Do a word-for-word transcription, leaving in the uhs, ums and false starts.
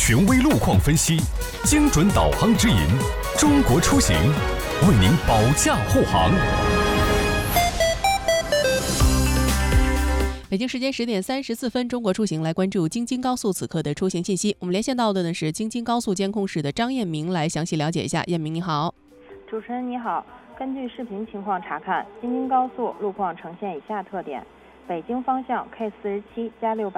权威路况分析，精准导航指引，中国出行为您保驾护航。 北京时间十点三十四分，中国出行来关注京津高速此刻的出行信息。我们连线到的呢是京津高速监控室的张艳明，来详细了解一下。艳明你好。 主持人你好，根据视频情况查看，京津高速路况呈现以下特点：北京方向 K 四十七加六八。